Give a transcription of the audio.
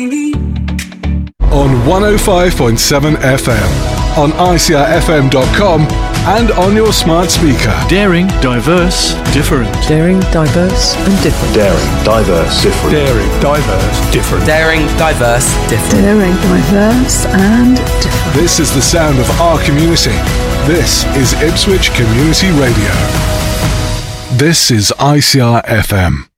On 105.7 FM, on ICRFM.com, and on your smart speaker. Daring, diverse, different. Daring, diverse and different. Daring, diverse, different. Daring, diverse, different. Daring, diverse, different. Daring, diverse and different. This is the sound of our community. This is Ipswich Community Radio. This is ICR FM.